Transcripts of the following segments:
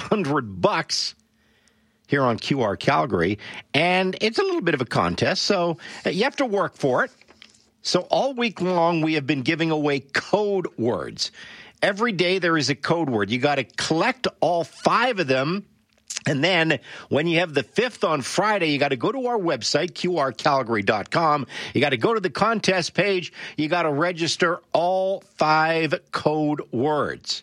$500 here on QR Calgary, and it's a little bit of a contest, so you have to work for it. So all week long, we have been giving away code words. Every day there is a code word. You got to collect all 5 of them. And then when you have the 5th on Friday, you got to go to our website, qrcalgary.com. You got to go to the contest page. You got to register all 5 code words.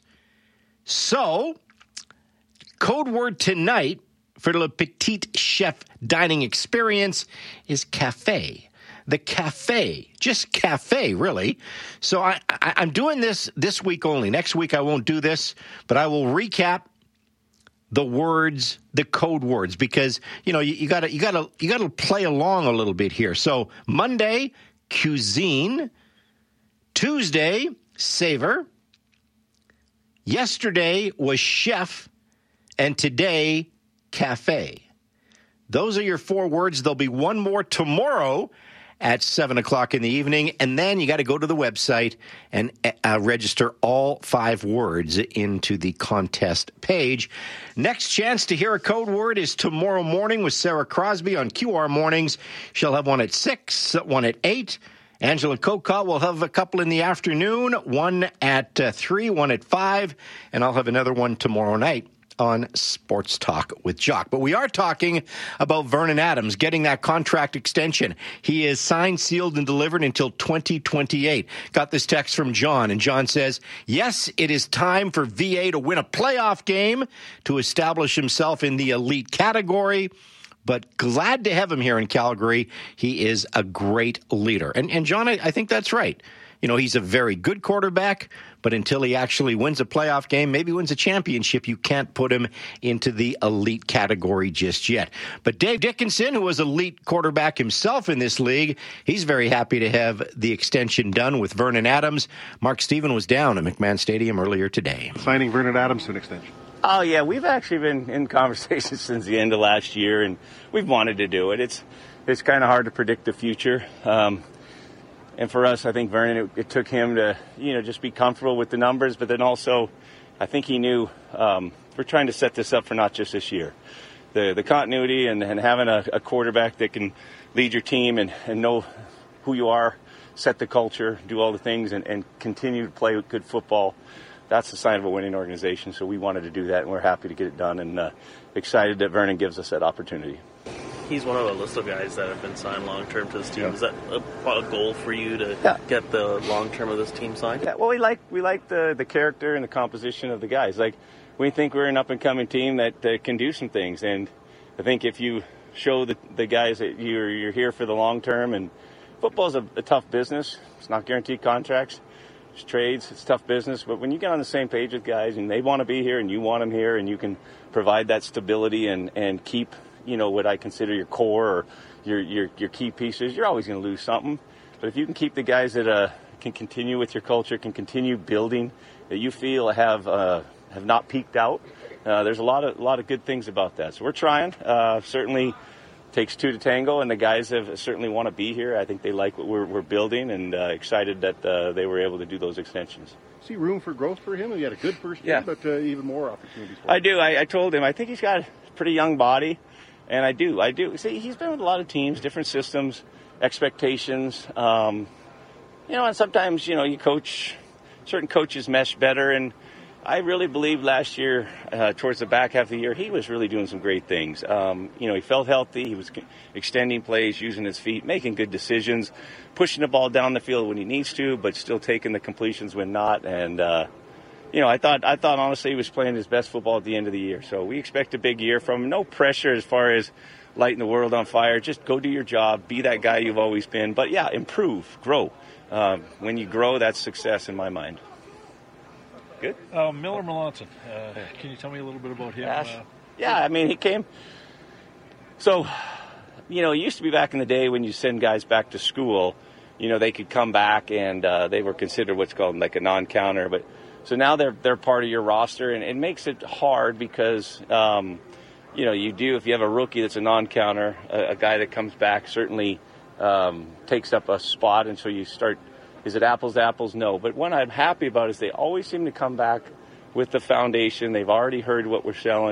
So, code word tonight for Le Petit Chef dining experience is cafe. The cafe, just cafe, really. So I'm doing this week only. Next week I won't do this, but I will recap the words, the code words, because you gotta play along a little bit here. So Monday, cuisine. Tuesday, savor. Yesterday was chef, and today, cafe. Those are your 4 words. There'll be one more tomorrow at 7 o'clock in the evening, and then you got to go to the website and register all 5 words into the contest page. Next chance to hear a code word is tomorrow morning with Sarah Crosby on QR Mornings. She'll have one at 6, one at 8. Angela Kokot will have a couple in the afternoon, one at 3, one at 5, and I'll have another one tomorrow night on Sports Talk with Jock. But we are talking about Vernon Adams getting that contract extension. He is signed, sealed, and delivered until 2028. Got this text from John, and John says, yes, it is time for VA to win a playoff game to establish himself in the elite category. But glad to have him here in Calgary. He is a great leader. And John, I think that's right. He's a very good quarterback, but until he actually wins a playoff game, maybe wins a championship, you can't put him into the elite category just yet. But Dave Dickenson, who was elite quarterback himself in this league, he's very happy to have the extension done with Vernon Adams. Mark Stephen was down at McMahon Stadium earlier today. Signing Vernon Adams to an extension. Oh, yeah, we've actually been in conversations since the end of last year, and we've wanted to do it. It's kind of hard to predict the future. And for us, I think Vernon, it took him to, just be comfortable with the numbers. But then also, I think he knew we're trying to set this up for not just this year. The continuity and having a quarterback that can lead your team and know who you are, set the culture, do all the things, and continue to play good football. That's the sign of a winning organization. So we wanted to do that, and we're happy to get it done and excited that Vernon gives us that opportunity. He's one of a list of guys that have been signed long-term to this team. Yeah. Is that a goal for you to get the long-term of this team signed? Yeah, well, we like the character and the composition of the guys. Like, we think we're an up-and-coming team that can do some things. And I think if you show the guys that you're here for the long-term, and football's a tough business. It's not guaranteed contracts. It's trades. It's tough business. But when you get on the same page with guys and they want to be here and you want them here and you can provide that stability and keep – what I consider your core or your key pieces, you're always going to lose something. But if you can keep the guys that can continue with your culture, can continue building, that you feel have not peaked out, there's a lot of good things about that. So we're trying. Certainly takes 2 to tango, and the guys have certainly want to be here. I think they like what we're building, and excited that they were able to do those extensions. See room for growth for him? He had a good first year, but even more opportunities for him. I do. I told him I think he's got a pretty young body. And I do. See, he's been with a lot of teams, different systems, expectations. And sometimes, you coach, certain coaches mesh better. And I really believe last year, towards the back half of the year, he was really doing some great things. He felt healthy. He was extending plays, using his feet, making good decisions, pushing the ball down the field when he needs to, but still taking the completions when not. And, I thought honestly he was playing his best football at the end of the year. So we expect a big year from him. No pressure as far as lighting the world on fire. Just go do your job. Be that guy you've always been. But, yeah, improve, grow. When you grow, that's success in my mind. Good. Miller Melanson. Can you tell me a little bit about him? He came. So, it used to be back in the day when you send guys back to school, they could come back and they were considered what's called like a non-counter. But so now they're part of your roster, and it makes it hard because, if you have a rookie that's a non-counter, a guy that comes back certainly takes up a spot, and so you start, is it apples to apples? No. But what I'm happy about is they always seem to come back with the foundation. They've already heard what we're selling.